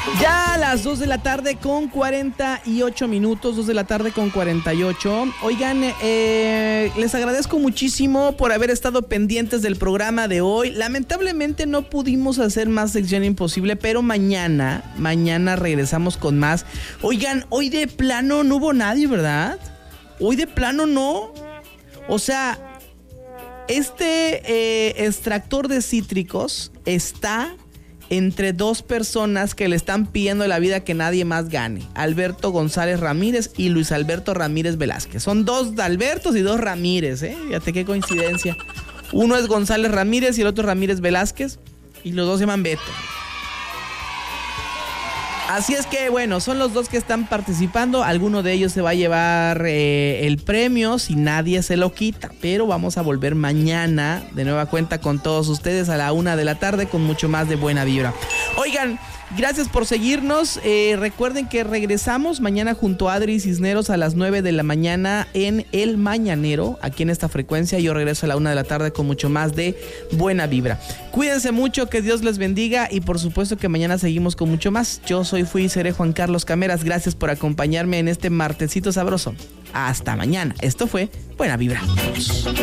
Ya a las 2 de la tarde con 48 minutos, 2 de la tarde con 48. Oigan, les agradezco muchísimo por haber estado pendientes del programa de hoy. Lamentablemente no pudimos hacer más Sección Imposible, pero mañana regresamos con más. Oigan, hoy de plano no hubo nadie, ¿verdad? Hoy de plano no. O sea, este extractor de cítricos está entre dos personas que le están pidiendo la vida que nadie más gane: Alberto González Ramírez y Luis Alberto Ramírez Velázquez. Son dos Albertos y dos Ramírez, fíjate qué coincidencia. Uno es González Ramírez y el otro Ramírez Velázquez, y los dos se llaman Beto. Así es que, bueno, son los dos que están participando. Alguno de ellos se va a llevar el premio si nadie se lo quita. Pero vamos a volver mañana de nueva cuenta con todos ustedes a la 1 de la tarde con mucho más de buena vibra. Oigan, gracias por seguirnos. Recuerden que regresamos mañana junto a Adri Cisneros a las 9 de la mañana en El Mañanero, aquí en esta frecuencia. Yo regreso a la 1 de la tarde con mucho más de buena vibra. Cuídense mucho, que Dios les bendiga y por supuesto que mañana seguimos con mucho más. Yo fui y seré Juan Carlos Cameras. Gracias por acompañarme en este martesito sabroso. Hasta mañana. Esto fue Buena Vibra.